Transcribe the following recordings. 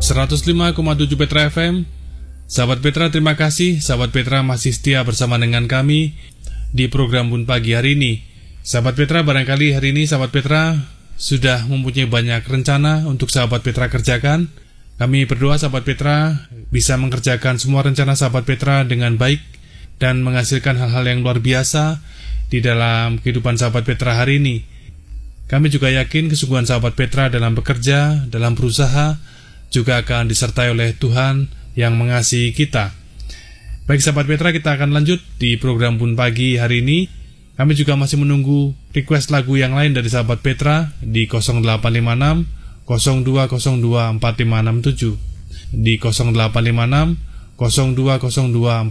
105,7 Petra FM. Sahabat Petra, terima kasih. Sahabat Petra masih setia bersama dengan kami di program Bun Pagi hari ini. Sahabat Petra, barangkali hari ini sahabat Petra sudah mempunyai banyak rencana untuk sahabat Petra kerjakan. Kami berdoa sahabat Petra bisa mengerjakan semua rencana sahabat Petra dengan baik dan menghasilkan hal-hal yang luar biasa di dalam kehidupan sahabat Petra hari ini. Kami juga yakin kesungguhan sahabat Petra dalam bekerja, dalam berusaha juga akan disertai oleh Tuhan yang mengasihi kita. Baik sahabat Petra, kita akan lanjut di program Bun Pagi hari ini. Kami juga masih menunggu request lagu yang lain dari sahabat Petra di 0856 0202 4567, di 0856 0202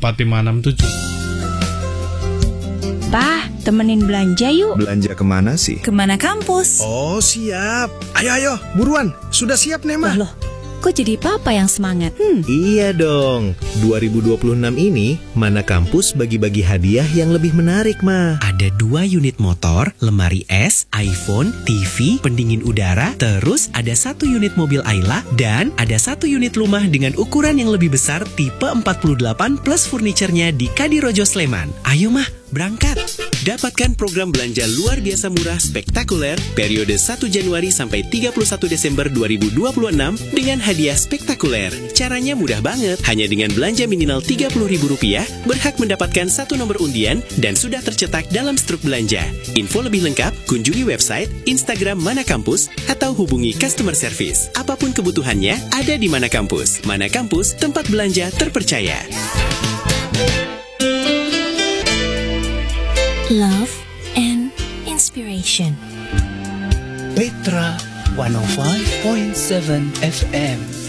4567. Pak, temenin belanja yuk. Belanja kemana sih? Kemana kampus? Oh siap. Ayo, buruan. Sudah siap Nema? Loh, kok jadi papa yang semangat? Iya dong. 2026 ini, Mana Kampus bagi-bagi hadiah yang lebih menarik, Ma. Ada 2 unit motor, lemari es, iPhone, TV, pendingin udara, terus ada 1 unit mobil Ayla, dan ada 1 unit rumah dengan ukuran yang lebih besar tipe 48 plus furniturnya di Kadirojo Sleman. Ayo mah, berangkat! Dapatkan program belanja luar biasa murah spektakuler periode 1 Januari sampai 31 Desember 2026 dengan hadiah spektakuler. Caranya mudah banget. Hanya dengan belanja minimal Rp30.000 berhak mendapatkan 1 nomor undian dan sudah tercetak dalam struk belanja. Info lebih lengkap kunjungi website, Instagram Mana Kampus atau hubungi customer service. Apapun kebutuhannya ada di Mana Kampus. Mana Kampus, tempat belanja terpercaya. Love and Inspiration. Petra 105.7 FM.